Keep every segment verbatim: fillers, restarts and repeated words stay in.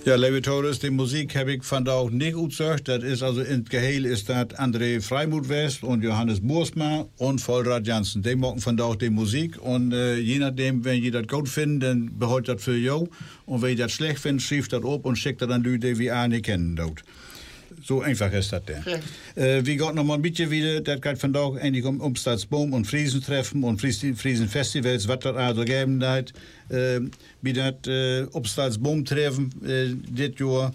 Ja, liebe Torres, die Musik habe ich von da auch nicht ausgesucht. Das ist also in Geheel ist das André Freimuth West und Johannes Boersma und Volrad Jansen. Die machen von da auch die Musik und äh, je nachdem, wenn ihr das gut findet, dann behält das für jou. Und wenn ihr das schlecht findet, schreibt das ab und schickt das an Leute, die wir auch nicht kennen dort. So einfach ist das denn. Ja. Äh, wir gehen noch mal ein bisschen wieder, das geht von da eigentlich um Umstadsboom und Friesentreffen und Friesenfestivals, was das also geben hat. Äh, wie das äh, Umstadsboom-Treffen äh, dieses Jahr,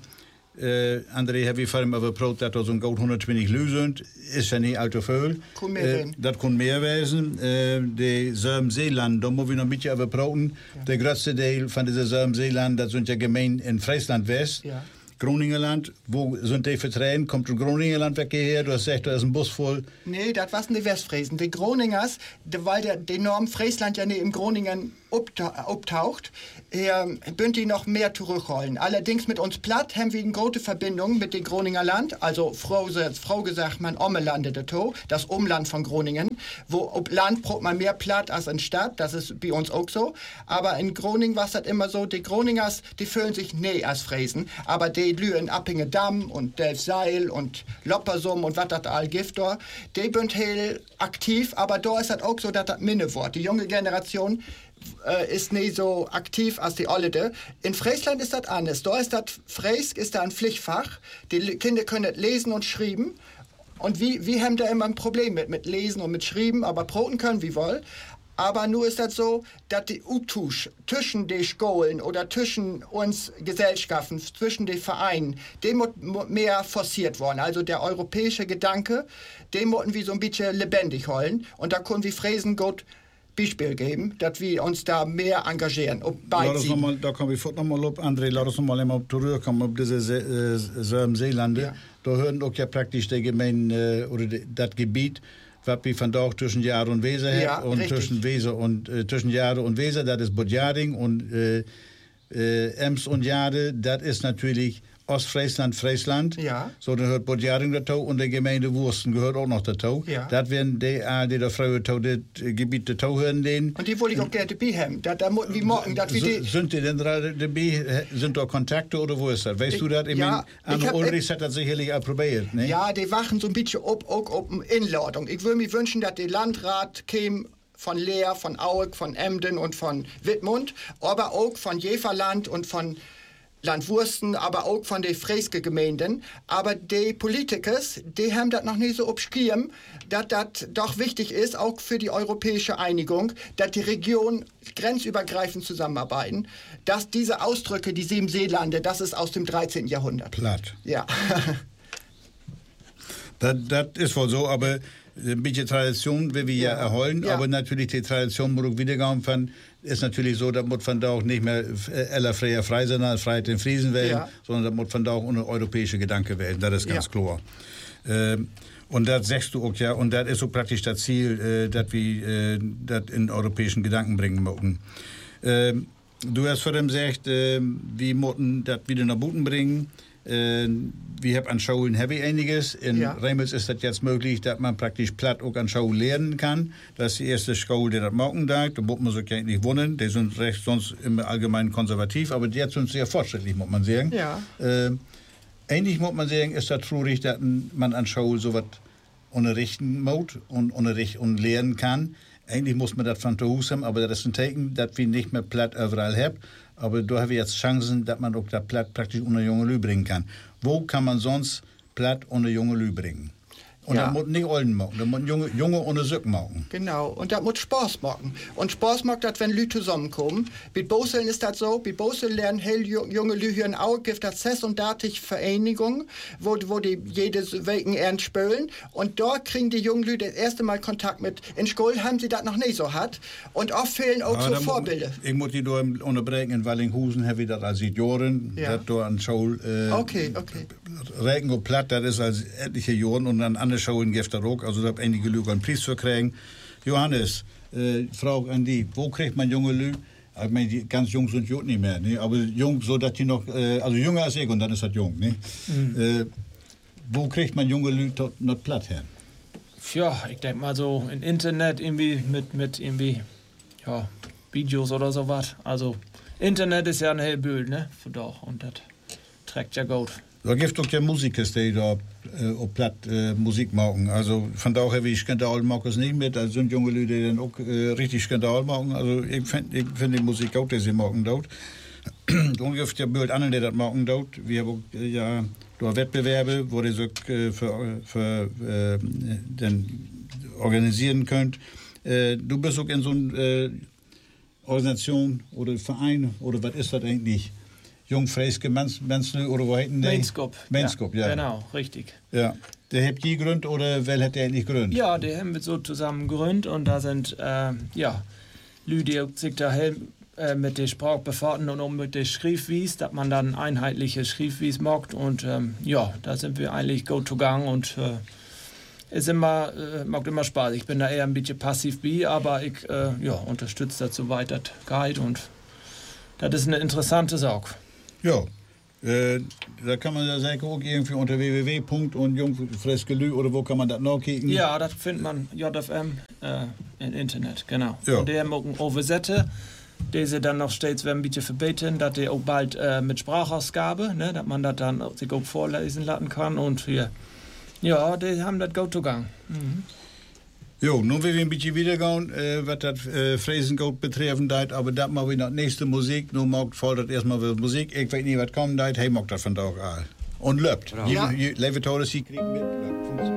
äh, André, habe ich vor allem aber gepratet, dass da so ein gut hundertzwanzig Leute sind, ist ja nicht allzu viel. Äh, das kann mehr werden. Äh, die Söm-Seeland, da muss ich noch ein bisschen aber praten. Ja. Der größte Teil von dieser Söm-Seeland, das sind ja Gemeinden in Friesland-West. Ja. Groningenland, wo sind die vertreten? Kommt der Groningenland weg hierher? Du hast gesagt, da ist ein Bus voll. Nee, das waren die Westfriesen. Die Groningers, weil der, der Norm Friesland ja nicht im Groningen abtaucht, er bünd die noch mehr zurückholen. Allerdings mit uns platt haben wir eine große Verbindung mit dem Groninger Land, also Frau, Frau gesagt, man Ommelande de To, das Umland von Groningen, wo ob Land braucht man mehr platt als in Stadt, das ist bei uns auch so. Aber in Groningen war es das immer so, die Groningers, die fühlen sich nie als Friesen, aber die Lü in Appingedamm und Delfseil und Loppersum und was das all gibt da, die bünd heel aktiv, aber da ist das auch so, dass das Minnewort. Die junge Generation äh, ist nicht so aktiv als die alte. In Friesland ist das anders. Da ist das Friesk ist da ein Pflichtfach. Die Kinder können lesen und schreiben. Und wir, wir haben da immer ein Problem mit, mit Lesen und mit Schreiben, aber Broten können wir wohl. Aber nur ist das so, dass die Utusch zwischen den Schulen oder zwischen uns Gesellschaften, zwischen den Vereinen, dem muss mehr forciert worden. Also der europäische Gedanke, den mussten wir so ein bisschen lebendig holen. Und da können wir Fräsen gut Beispiel geben, dass wir uns da mehr engagieren. Lass uns noch mal, da kommen wir fort nochmal ab, André, lass uns noch mal immer zurückkommen auf diese Söm-Seelande. Ja. Da hören auch ja praktisch die Gemeinden äh, oder die, das Gebiet, was wir von da auch zwischen Jahre und Weser ja, hat und richtig. zwischen Weser und äh, zwischen Jahre und Weser, das ist Bodjaring und äh, äh, Ems und Jahre, das ist natürlich Ostfriesland, Friesland. Ja. So, dann hört Bodjaring dazu und die Gemeinde Wursten gehört auch noch dazu. Ja. Das werden die, die da Frauen dazu, das Gebiet dazu hören den. Und die wollte ich auch gerne dabei haben. Da, da müssen wir morgen, dass wir die... Sind die denn dabei? Sind da Kontakte oder wo ist das? Weißt ich, du das? Ich ja, meine, Anne Ulrich hat das sicherlich auch probiert, ne? Ja, die wachen so ein bisschen ob, ob, ob Inladung. Ich würde mir wünschen, dass der Landrat käme von Leer, von Aug, von Emden und von Wittmund, aber auch von Jeverland und von Landwursten, aber auch von den Frieske Gemeinden. Aber die Politiker, die haben das noch nicht so abschirm, dass das doch wichtig ist, auch für die europäische Einigung, dass die Regionen grenzübergreifend zusammenarbeiten, dass diese Ausdrücke, die sieben Seelande, das ist aus dem dreizehnten Jahrhundert. Platt. Ja. das, das ist wohl so, aber ein bisschen Tradition will wir ja, ja erholen, ja. Aber natürlich die Tradition muss auch wiedergehen von, ist natürlich so, da muss von da auch nicht mehr Ella Freya frei sein, Freiheit in Friesen werden, ja. Sondern da muss von da auch eine europäische Gedanke werden, das ist ganz ja. klar. Ähm, und das sagst du auch, ja, und das ist so praktisch das Ziel, äh, dass wir äh, das in europäischen Gedanken bringen müssen. Ähm, du hast vor dem gesagt, äh, wir müssen das wieder nach Buten bringen. Äh, wir haben an Schulen habe ich einiges. In ja. Reimels ist das jetzt möglich, dass man praktisch platt auch an Schulen lernen kann. Das ist die erste Schule, die das machen darf. Da muss man sich ja nicht wundern. Die sind recht sonst im Allgemeinen konservativ, aber jetzt sind sie sehr fortschrittlich, muss man sagen. Ja. Äh, eigentlich muss man sagen, ist das traurig, dass man an Schulen sowas unterrichten muss und unterrichten und lernen kann. Eigentlich muss man das von zu Hause haben, aber das ist ein Zeichen, dass wir nicht mehr platt überall haben. Aber da haben wir jetzt Chancen, dass man auch das platt praktisch unter junge Lü bringen kann. Wo kann man sonst platt unter junge Lü bringen? Und ja. Das muss nicht Olden machen, das muss Junge, Junge ohne Sück machen. Genau, und das muss Spaß machen. Und Spaß macht das, wenn Leute zusammenkommen. Bei Boseln ist das so, bei Boseln lernen hell junge Leute hier in Auge, gibt das Cess- und Datig Vereinigung, wo, wo die jedes Wegen ernst spülen. Und dort kriegen die jungen Leute das erste Mal Kontakt mit. In Schule haben sie das noch nicht so hat. Und oft fehlen auch ja, so Vorbilder. Muss, ich muss die da unterbrechen, in Wallinghusen habe ich das als Jahren, ja. Das da an Schule. Äh, okay, okay. Regen und Platt, das ist als etliche Jahren und dann andere Schulen gibt es auch, also da habe einige Leute einen Preis für kriegen. Johannes, äh, Frau an die, wo kriegt man junge Leute? Ich meine, die ganz jung sind jung nicht mehr, ne? Aber jung, so dass die noch, äh, also jünger als ich und dann ist das jung, ne? Mhm. Äh, wo kriegt man junge Leute noch platt her? Ja, ich denke mal so im Internet irgendwie mit, mit irgendwie, ja, Videos oder sowas. Also Internet ist ja ein hell Bild, ne? Doch, und das. trägt ja gut. Da gibt es auch ja Musiker, die da äh, auf Platt äh, Musik machen. Also von daher, wie Skandal mag es nicht mit. Also sind junge Leute, die dann auch äh, richtig Skandal machen. Also ich finde ich find die Musik auch, die sie machen dort. Und gibt ja bald andere, die das machen dort. Wir haben auch, äh, ja da Wettbewerbe, wo ihr so äh, für, für äh, den organisieren könnt. Äh, du bist auch in so einer äh, Organisation oder Verein oder was ist das eigentlich? Jungfräske Menschen oder wo hätten die? Mainskop. Mainskop, ja, ja. Genau, richtig. Ja. Der habt die gegründet oder wer hat der eigentlich gegründet? Ja, die haben wir so zusammen gegründet und da sind, äh, ja, Leute, die sich da äh, mit der Sprache befassen und auch mit der Schriftwies, dass man dann einheitliche Schriftwies macht und ähm, ja, da sind wir eigentlich go to gang und äh, es immer, äh, macht immer Spaß. Ich bin da eher ein bisschen passiv bei, aber ich äh, ja, unterstütze dazu weiter Guide und das ist eine interessante Sache. Ja, äh, da kann man ja sagen, auch irgendwie unter w w w punkt und jungfräskelü oder wo kann man das nachkicken? Ja, das findet man J F M äh, im Internet, genau. Ja. Und die haben auch eine Oversette, die sie dann noch stets werden bitte verbeten, dass die auch bald äh, mit Sprachausgabe, ne, dass man das dann auch, sich auch vorlesen lassen kann und hier, ja, die haben das Go-to-Gang. Mhm. Jo, nun will wir ein bisschen wiedergehen, äh, was das äh, Fräsengold betreffend, aber das machen wir noch nächste Musik. Nun mag fordert erstmal wieder Musik. Ich weiß nicht, was kommt, hey, mag das von da auch all. Und läuft. Ja. Leute, sie kriegen mit.